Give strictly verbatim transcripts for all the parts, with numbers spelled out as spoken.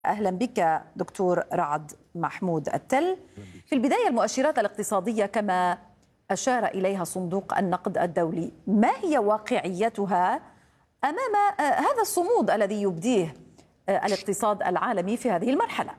أهلا بك دكتور رعد محمود التل. في البداية المؤشرات الاقتصادية كما أشار إليها صندوق النقد الدولي، ما هي واقعيتها أمام هذا الصمود الذي يبديه الاقتصاد العالمي في هذه المرحلة؟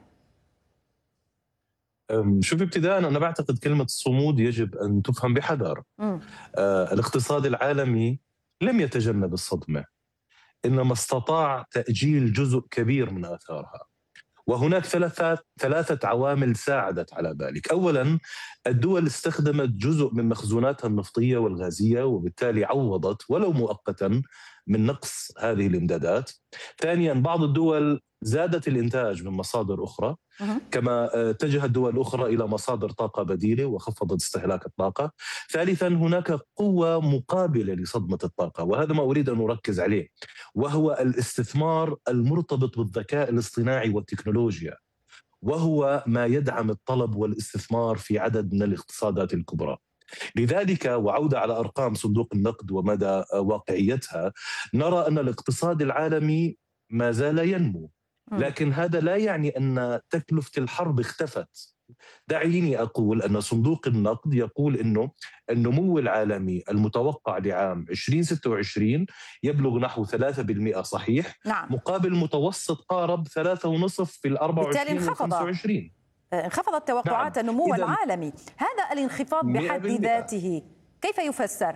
شوف، ابتداء أنا بعتقد كلمة صمود يجب أن تفهم بحذر. آه الاقتصاد العالمي لم يتجنب الصدمة، إنما استطاع تأجيل جزء كبير من آثارها، وهناك ثلاثة ثلاثة عوامل ساعدت على ذلك. أولا، الدول استخدمت جزء من مخزوناتها النفطية والغازية، وبالتالي عوضت ولو مؤقتا من نقص هذه الإمدادات. ثانيا، بعض الدول زادت الإنتاج من مصادر أخرى، كما اتجهت دول أخرى إلى مصادر طاقة بديلة وخفضت استهلاك الطاقة. ثالثا، هناك قوة مقابلة لصدمة الطاقة، وهذا ما أريد أن أركز عليه، وهو الاستثمار المرتبط بالذكاء الاصطناعي والتكنولوجيا، وهو ما يدعم الطلب والاستثمار في عدد من الاقتصادات الكبرى. لذلك، وعودة على أرقام صندوق النقد ومدى واقعيتها، نرى أن الاقتصاد العالمي ما زال ينمو، لكن هذا لا يعني أن تكلفة الحرب اختفت. دعيني أقول أن صندوق النقد يقول أنه النمو العالمي المتوقع لعام ألفين وستة وعشرين يبلغ نحو ثلاثة بالمئة صحيح، نعم. مقابل متوسط قارب ثلاثة ونصف في الأربعة وعشرين وخمسة وعشرين. انخفضت توقعات نعم. النمو العالمي. هذا الانخفاض بحد ذاته كيف يفسر؟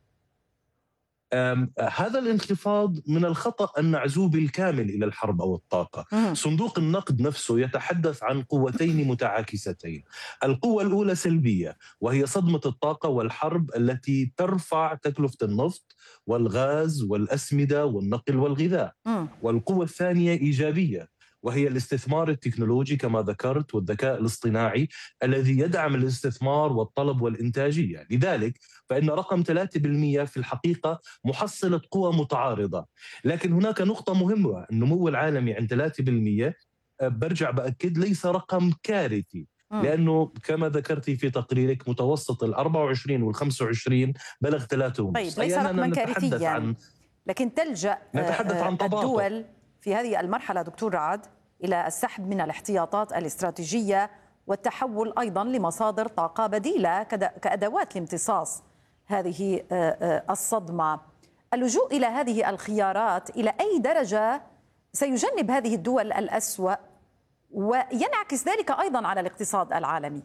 هذا الانخفاض من الخطأ أن نعزوه بالكامل إلى الحرب أو الطاقة. مم. صندوق النقد نفسه يتحدث عن قوتين متعاكستين. القوة الأولى سلبية، وهي صدمة الطاقة والحرب التي ترفع تكلفة النفط والغاز والأسمدة والنقل والغذاء. مم. والقوة الثانية إيجابية، وهي الاستثمار التكنولوجي كما ذكرت، والذكاء الاصطناعي الذي يدعم الاستثمار والطلب والإنتاجية. لذلك فإن رقم ثلاثة بالمئة في الحقيقة محصلة قوى متعارضة. لكن هناك نقطة مهمة، النمو العالمي عند ثلاثة بالمئة برجع بأكد ليس رقم كارثي، لأنه كما ذكرتي في تقريرك متوسط الأربعة وعشرين والخمسة وعشرين بلغ ثلاثة ونص. طيب، ليس رقما كارثيا، عن... لكن تلجأ نتحدث عن الدول في هذه المرحلة دكتور رعد إلى السحب من الاحتياطات الاستراتيجية والتحول أيضا لمصادر طاقة بديلة كأدوات لامتصاص هذه الصدمة. اللجوء إلى هذه الخيارات إلى أي درجة سيجنب هذه الدول الأسوأ، وينعكس ذلك أيضا على الاقتصاد العالمي؟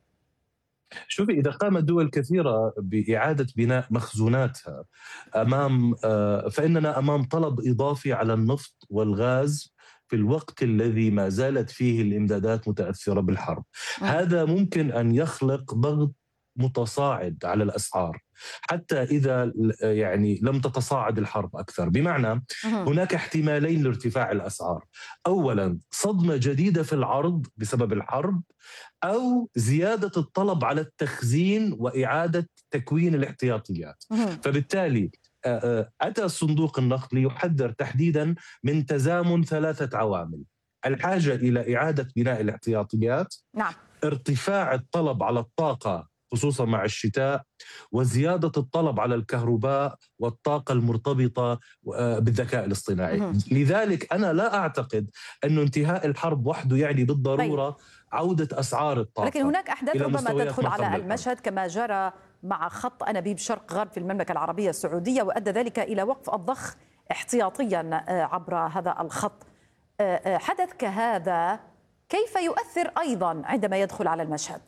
شوفي، إذا قامت دول كثيرة بإعادة بناء مخزوناتها أمام فإننا أمام طلب إضافي على النفط والغاز في الوقت الذي ما زالت فيه الإمدادات متأثرة بالحرب. م. هذا ممكن أن يخلق ضغط متصاعد على الأسعار حتى إذا يعني لم تتصاعد الحرب أكثر. بمعنى هناك احتمالين لارتفاع الأسعار: أولا، صدمة جديدة في العرض بسبب الحرب، أو زيادة الطلب على التخزين وإعادة تكوين الاحتياطيات. فبالتالي أتى صندوق النقد ليحذر تحديدا من تزامن ثلاثة عوامل: الحاجة إلى إعادة بناء الاحتياطيات، نعم. ارتفاع الطلب على الطاقة خصوصا مع الشتاء، وزيادة الطلب على الكهرباء والطاقة المرتبطة بالذكاء الاصطناعي. مم. لذلك أنا لا أعتقد أن انتهاء الحرب وحده يعني بالضرورة طيب. عودة أسعار الطاقة، لكن هناك أحداث ربما تدخل على المشهد كما جرى مع خط أنابيب شرق غرب في المملكة العربية السعودية، وأدى ذلك إلى وقف الضخ احتياطيا عبر هذا الخط. حدث كهذا كيف يؤثر أيضا عندما يدخل على المشهد؟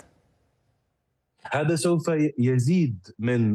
هذا سوف يزيد من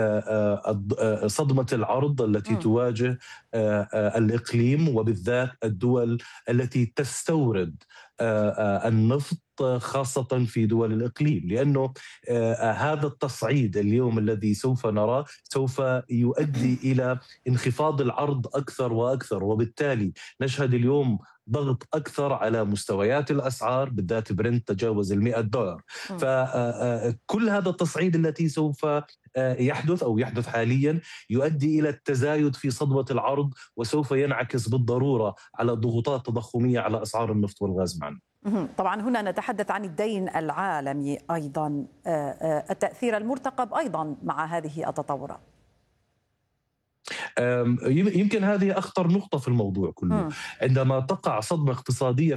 صدمة العرض التي م. تواجه الإقليم، وبالذات الدول التي تستورد النفط خاصة في دول الإقليم، لأنه هذا التصعيد اليوم الذي سوف نراه سوف يؤدي إلى انخفاض العرض أكثر وأكثر، وبالتالي نشهد اليوم ضغط أكثر على مستويات الأسعار، بالذات برنت تجاوز المئة دولار. فكل هذا التصعيد التي سوف يحدث أو يحدث حاليا يؤدي إلى التزايد في صدمة العرض، وسوف ينعكس بالضرورة على ضغوطات تضخمية على أسعار النفط والغاز معا. طبعا هنا نتحدث عن الدين العالمي أيضا، التأثير المرتقب أيضا مع هذه التطورات. يمكن هذه أخطر نقطة في الموضوع كله. عندما تقع صدمة اقتصادية